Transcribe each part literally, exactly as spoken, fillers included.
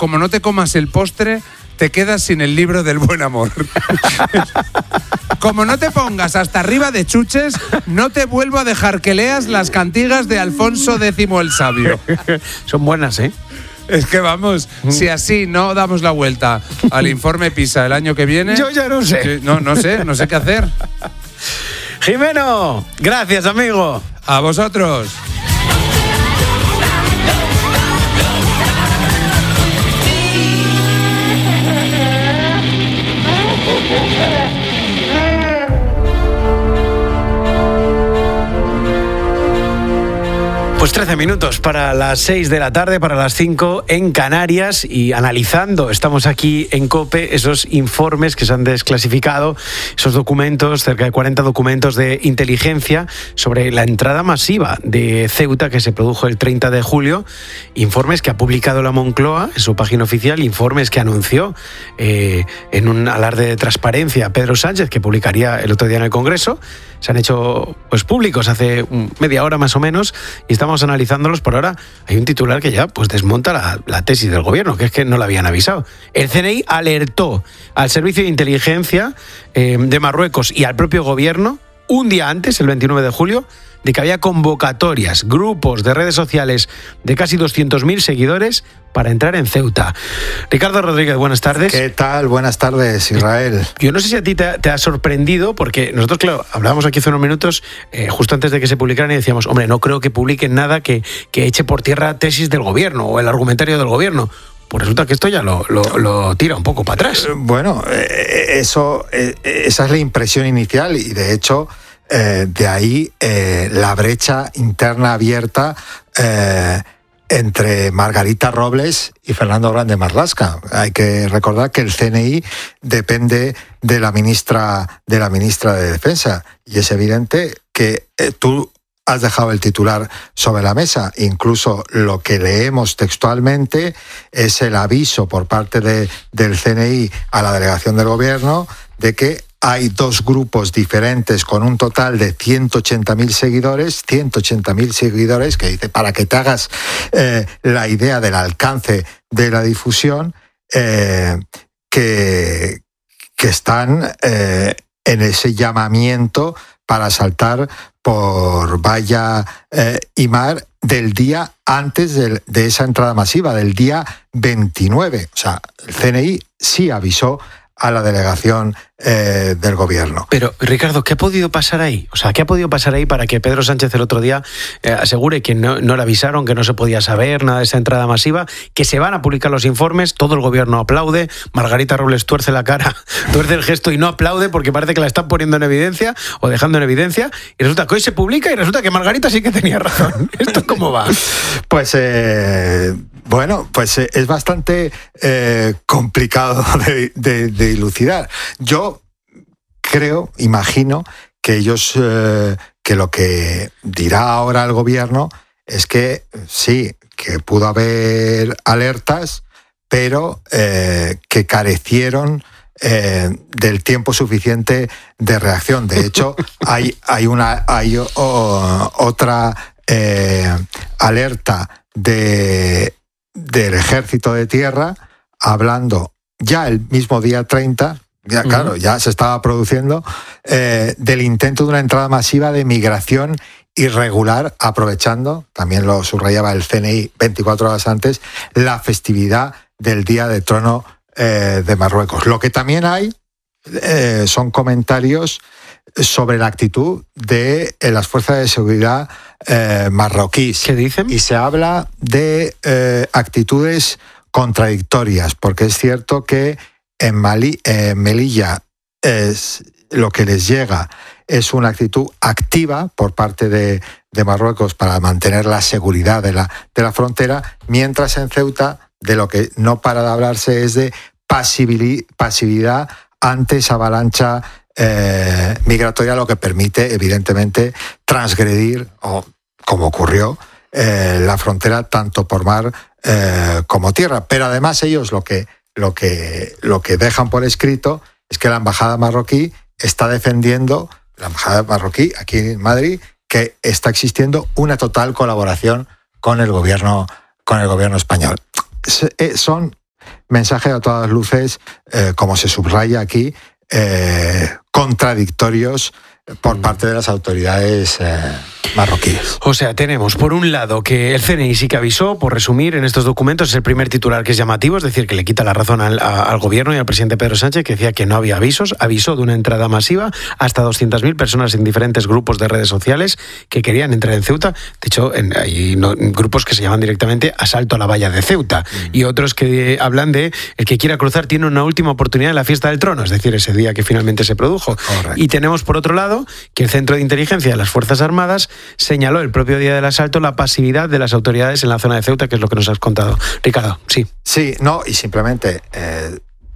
como no te comas el postre, te quedas sin el libro del buen amor. Como no te pongas hasta arriba de chuches, no te vuelvo a dejar que leas las cantigas de Alfonso X el Sabio. Son buenas, ¿eh? Es que vamos, si así no damos la vuelta al informe PISA el año que viene... Yo ya no sé. No, no sé, no sé qué hacer. Jimeno, gracias, amigo. A vosotros. Pues trece minutos para las seis de la tarde, para las cinco en Canarias, y analizando, estamos aquí en COPE, esos informes que se han desclasificado, esos documentos, cerca de cuarenta documentos de inteligencia sobre la entrada masiva de Ceuta que se produjo el treinta de julio, informes que ha publicado la Moncloa en su página oficial, informes que anunció eh, en un alarde de transparencia Pedro Sánchez, que publicaría el otro día en el Congreso. Se han hecho pues públicos hace media hora más o menos y estamos analizándolos. Por ahora hay un titular que ya pues desmonta la, la tesis del gobierno, que es que no la habían avisado. El C N I alertó al Servicio de Inteligencia eh, de Marruecos y al propio gobierno un día antes, el veintinueve de julio, de que había convocatorias, grupos de redes sociales de casi doscientos mil seguidores para entrar en Ceuta. Ricardo Rodríguez, buenas tardes. ¿Qué tal? Buenas tardes, Israel. Yo no sé si a ti te, te ha sorprendido, porque nosotros, claro, hablábamos aquí hace unos minutos, eh, justo antes de que se publicaran, y decíamos, hombre, no creo que publiquen nada que, que eche por tierra tesis del gobierno o el argumentario del gobierno. Pues resulta que esto ya lo, lo, lo tira un poco para atrás. Bueno, eh, eso, eh, esa es la impresión inicial y, de hecho, eh, de ahí eh, la brecha interna abierta eh, entre Margarita Robles y Fernando Grande Marlaska. Hay que recordar que el C N I depende de la ministra de la ministra de Defensa, y es evidente que eh, tú has dejado el titular sobre la mesa. Incluso lo que leemos textualmente es el aviso por parte de, del C N I a la delegación del gobierno de que hay dos grupos diferentes con un total de ciento ochenta mil seguidores, ciento ochenta mil seguidores, que dice, para que te hagas eh, la idea del alcance de la difusión, eh, que, que están eh, en ese llamamiento para saltar por valla eh, y mar del día antes de, de esa entrada masiva, del día veintinueve. O sea, el C N I sí avisó a la delegación eh, del gobierno. Pero, Ricardo, ¿qué ha podido pasar ahí? O sea, ¿qué ha podido pasar ahí para que Pedro Sánchez el otro día eh, asegure que no, no le avisaron, que no se podía saber nada de esa entrada masiva, que se van a publicar los informes, todo el gobierno aplaude, Margarita Robles tuerce la cara, tuerce el gesto y no aplaude porque parece que la están poniendo en evidencia o dejando en evidencia, y resulta que hoy se publica y resulta que Margarita sí que tenía razón? ¿Esto cómo va? Pues... Eh... Bueno, pues es bastante eh, complicado de, de, de dilucidar. Yo creo, imagino, que ellos, eh, que lo que dirá ahora el gobierno es que sí, que pudo haber alertas, pero eh, que carecieron eh, del tiempo suficiente de reacción. De hecho, hay, hay, una, hay o, otra eh, alerta de... del Ejército de Tierra, hablando ya el mismo día treinta, ya, claro, ya se estaba produciendo, eh, del intento de una entrada masiva de migración irregular, aprovechando, también lo subrayaba el C N I veinticuatro horas antes, la festividad del Día de Trono eh, de Marruecos. Lo que también hay eh, son comentarios sobre la actitud de eh, las fuerzas de seguridad eh, marroquíes. ¿Qué dicen? Y se habla de eh, actitudes contradictorias, porque es cierto que en Mali, eh, Melilla es, lo que les llega es una actitud activa por parte de, de Marruecos para mantener la seguridad de la, de la frontera, mientras en Ceuta de lo que no para de hablarse es de pasividad ante esa avalancha Eh, migratoria, lo que permite evidentemente transgredir, o como ocurrió, eh, la frontera tanto por mar eh, como tierra. Pero además ellos lo que, lo, que, lo que dejan por escrito es que la embajada marroquí está defendiendo, la embajada marroquí aquí en Madrid, que está existiendo una total colaboración con el gobierno, con el gobierno español. Son mensajes a todas luces, eh, como se subraya aquí, eh, contradictorios por parte de las autoridades eh, marroquíes. O sea, tenemos por un lado que el C N I sí que avisó, por resumir, en estos documentos es el primer titular que es llamativo, es decir, que le quita la razón al, a, al gobierno y al presidente Pedro Sánchez, que decía que no había avisos, avisó de una entrada masiva hasta doscientas mil personas en diferentes grupos de redes sociales que querían entrar en Ceuta. De hecho, en, hay no, grupos que se llaman directamente Asalto a la Valla de Ceuta mm. y otros que hablan de el que quiera cruzar tiene una última oportunidad en la fiesta del trono, es decir, ese día que finalmente se produjo. Correcto. Y tenemos por otro lado que el Centro de Inteligencia de las Fuerzas Armadas señaló el propio día del asalto la pasividad de las autoridades en la zona de Ceuta, que es lo que nos has contado. Ricardo, sí. Sí, no, y simplemente eh,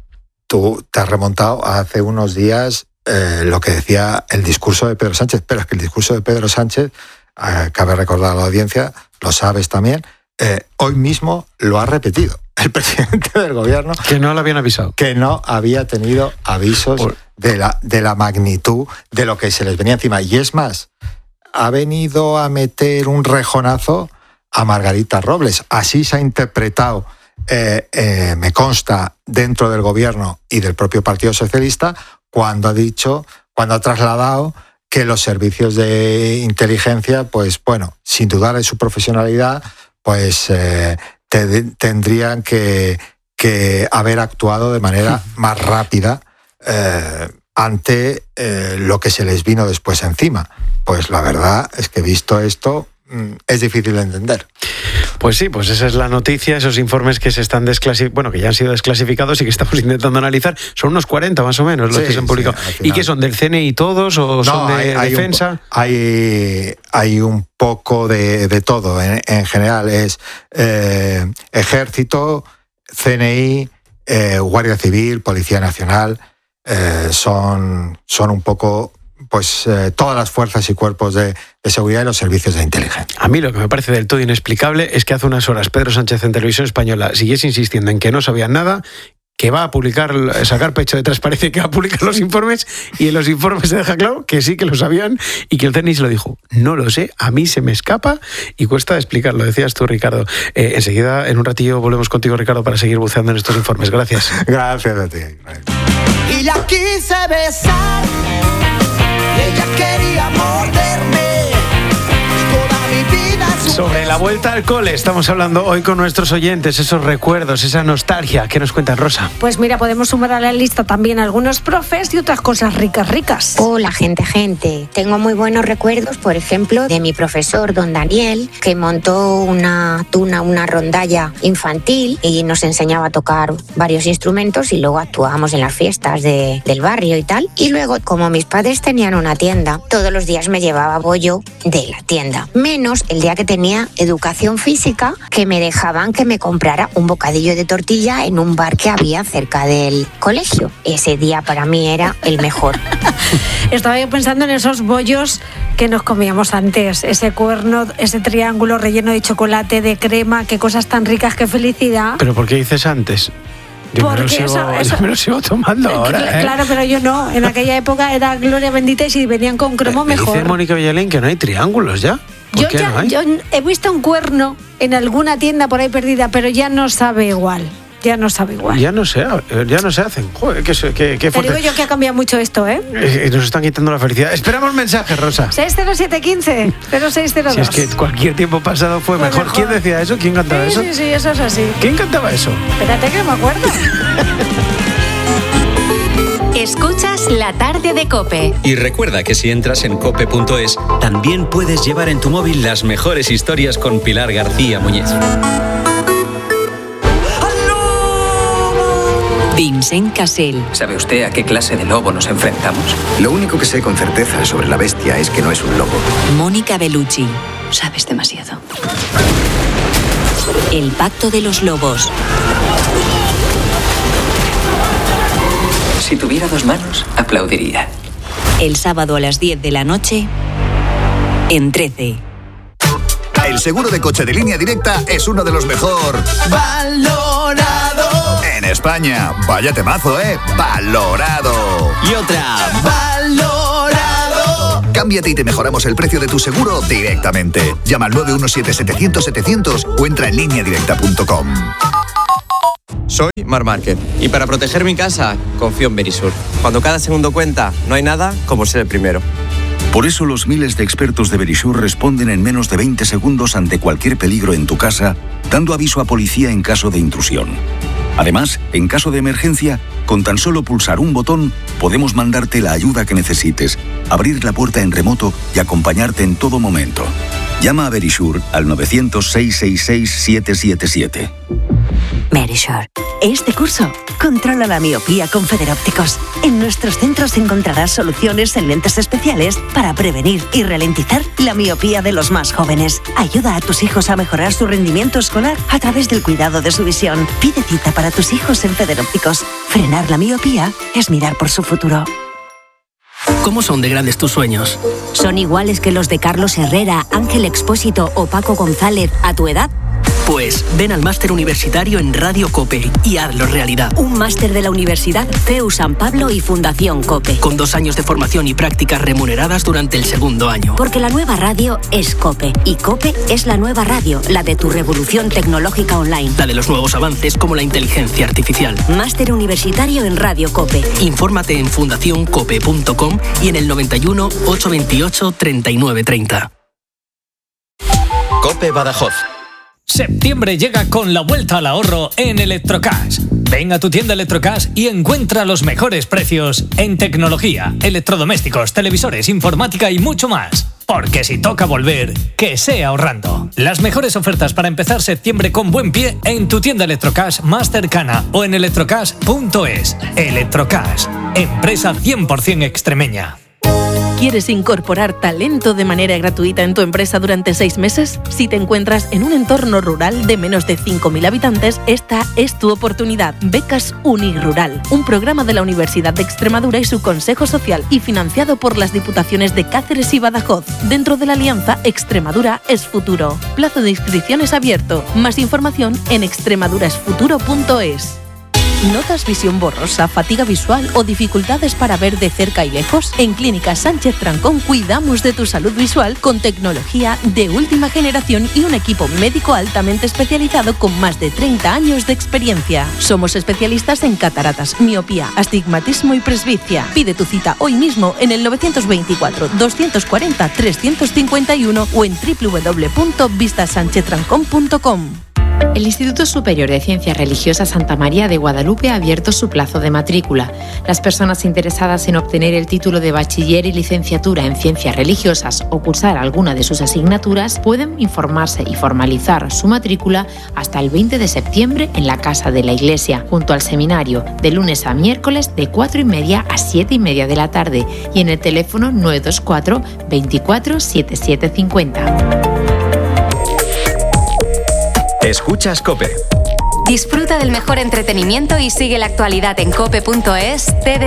tú te has remontado hace unos días eh, lo que decía el discurso de Pedro Sánchez, pero es que el discurso de Pedro Sánchez, eh, cabe recordar a la audiencia, lo sabes también, eh, hoy mismo lo ha repetido el presidente del gobierno. Que no lo habían avisado. Que no había tenido avisos Por... de, la, de la magnitud de lo que se les venía encima. Y es más, ha venido a meter un rejonazo a Margarita Robles. Así se ha interpretado, eh, eh, me consta, dentro del gobierno y del propio Partido Socialista, cuando ha dicho, cuando ha trasladado que los servicios de inteligencia, pues bueno, sin dudar de su profesionalidad, pues eh, te, tendrían que, que haber actuado de manera más rápida eh, ante eh, lo que se les vino después encima. Pues la verdad es que visto esto, es difícil de entender. Pues sí, pues esa es la noticia, esos informes que se están desclasificando, bueno, que ya han sido desclasificados y que estamos intentando analizar, son unos cuarenta más o menos los sí, que se han publicado. Sí, ¿y qué son, del C N I todos o no, son de hay, hay defensa? Un, hay, hay un poco de, de todo, en, en general es eh, Ejército, C N I, eh, Guardia Civil, Policía Nacional, eh, son, son un poco... pues eh, todas las fuerzas y cuerpos de, de seguridad y los servicios de inteligencia. A mí lo que me parece del todo inexplicable es que hace unas horas Pedro Sánchez en Televisión Española siguiese insistiendo en que no sabían nada, que va a publicar, sacar pecho de transparencia, que va a publicar los informes, y en los informes se deja claro que sí que lo sabían y que el C N I se lo dijo. No lo sé, a mí se me escapa y cuesta explicarlo, decías tú, Ricardo. Eh, enseguida, en un ratillo, volvemos contigo, Ricardo, para seguir buceando en estos informes. Gracias. Gracias a ti. Y la quise besar. Ella quería morderme toda mi vida. Sobre la vuelta al cole estamos hablando hoy con nuestros oyentes, esos recuerdos, esa nostalgia. ¿Qué nos cuentas, Rosa? Pues mira, podemos sumar a la lista también algunos profes y otras cosas ricas, ricas. Hola, gente, gente. Tengo muy buenos recuerdos, por ejemplo, de mi profesor, don Daniel, que montó una tuna, una rondalla infantil y nos enseñaba a tocar varios instrumentos y luego actuábamos en las fiestas de, del barrio y tal. Y luego, como mis padres tenían una tienda, todos los días me llevaba bollo de la tienda, menos el día que tenía educación física, que me dejaban que me comprara un bocadillo de tortilla en un bar que había cerca del colegio. Ese día para mí era el mejor. Estaba yo pensando en esos bollos que nos comíamos antes, ese cuerno, ese triángulo relleno de chocolate, de crema, qué cosas tan ricas, qué felicidad. ¿Pero por qué dices antes? Yo me, lo sigo, eso, eso, yo me lo sigo tomando ahora. Claro, ¿eh? claro, pero yo no. En aquella época era gloria bendita y si venían con cromo me mejor. Dice Mónica Villalén que no hay triángulos ya. Yo, ya, no yo he visto un cuerno en alguna tienda por ahí perdida, pero ya no sabe igual. Ya no sabe igual. Ya no sé, ya no se hacen. Joder, qué, qué, qué fuerte. Te digo yo que ha cambiado mucho esto, ¿eh? eh nos están quitando la felicidad. Esperamos mensajes, Rosa. seis cero siete uno cinco cero seis cero dos. Si es que cualquier tiempo pasado fue, fue mejor. mejor. ¿Quién decía eso? ¿Quién cantaba sí, eso? Sí, sí, eso es así. ¿Quién cantaba eso? Espérate que no me acuerdo. Escuchas La Tarde de COPE. Y recuerda que si entras en cope punto es, también puedes llevar en tu móvil las mejores historias con Pilar García Muñiz. Vincent Cassel. ¿Sabe usted a qué clase de lobo nos enfrentamos? Lo único que sé con certeza sobre la bestia es que no es un lobo. Mónica Bellucci. Sabes demasiado. El Pacto de los Lobos. Si tuviera dos manos, aplaudiría. El sábado a las diez de la noche, en trece. El seguro de coche de Línea Directa es uno de los mejor valorado en España. Vaya temazo, ¿eh? Valorado. Y otra. Valorado. Cámbiate y te mejoramos el precio de tu seguro directamente. Llama al nueve uno siete, setecientos, setecientos o entra en línea directa punto com. Soy Mar Márquez y para proteger mi casa confío en Verisur. Cuando cada segundo cuenta, no hay nada como ser el primero. Por eso los miles de expertos de Verisur responden en menos de veinte segundos ante cualquier peligro en tu casa, dando aviso a policía en caso de intrusión. Además, en caso de emergencia, con tan solo pulsar un botón, podemos mandarte la ayuda que necesites, abrir la puerta en remoto y acompañarte en todo momento. Llama a Verisur al nueve cero cero, seis seis seis, siete siete siete. Verisur. Este curso, controla la miopía con Federópticos. En nuestros centros encontrarás soluciones en lentes especiales para prevenir y ralentizar la miopía de los más jóvenes. Ayuda a tus hijos a mejorar su rendimiento escolar a través del cuidado de su visión. Pide cita para tus hijos en Federópticos. Frenar la miopía es mirar por su futuro. ¿Cómo son de grandes tus sueños? ¿Son iguales que los de Carlos Herrera, Ángel Expósito o Paco González a tu edad? Pues ven al máster universitario en Radio COPE y hazlo realidad. Un máster de la Universidad C E U San Pablo y Fundación COPE. Con dos años de formación y prácticas remuneradas durante el segundo año. Porque la nueva radio es COPE y COPE es la nueva radio, la de tu revolución tecnológica online. La de los nuevos avances como la inteligencia artificial. Máster universitario en Radio COPE. Infórmate en fundación cope punto com y en el noventa y uno, ochocientos veintiocho, treinta y nueve treinta. COPE Badajoz. Septiembre llega con la vuelta al ahorro en Electrocash. Ven a tu tienda Electrocash y encuentra los mejores precios en tecnología, electrodomésticos, televisores, informática y mucho más. Porque si toca volver, que sea ahorrando. Las mejores ofertas para empezar septiembre con buen pie en tu tienda Electrocash más cercana o en electrocash punto es. Electrocash, empresa cien por ciento extremeña. ¿Quieres incorporar talento de manera gratuita en tu empresa durante seis meses? Si te encuentras en un entorno rural de menos de cinco mil habitantes, esta es tu oportunidad. Becas Unirural, un programa de la Universidad de Extremadura y su Consejo Social y financiado por las Diputaciones de Cáceres y Badajoz, dentro de la alianza Extremadura es Futuro. Plazo de inscripciones abierto. Más información en extremaduraesfuturo punto es. ¿Notas visión borrosa, fatiga visual o dificultades para ver de cerca y lejos? En Clínica Sánchez Trancón cuidamos de tu salud visual con tecnología de última generación y un equipo médico altamente especializado con más de treinta años de experiencia. Somos especialistas en cataratas, miopía, astigmatismo y presbicia. Pide tu cita hoy mismo en el novecientos veinticuatro, doscientos cuarenta, trescientos cincuenta y uno o en doble u doble u doble u punto vista sánchez trancón punto com. El Instituto Superior de Ciencias Religiosas Santa María de Guadalupe ha abierto su plazo de matrícula. Las personas interesadas en obtener el título de bachiller y licenciatura en Ciencias Religiosas o cursar alguna de sus asignaturas pueden informarse y formalizar su matrícula hasta el veinte de septiembre en la Casa de la Iglesia, junto al seminario, de lunes a miércoles de cuatro y media a siete y media de la tarde y en el teléfono nueve dos cuatro, veinticuatro, setenta y siete cincuenta. Escuchas COPE. Disfruta del mejor entretenimiento y sigue la actualidad en cope punto es.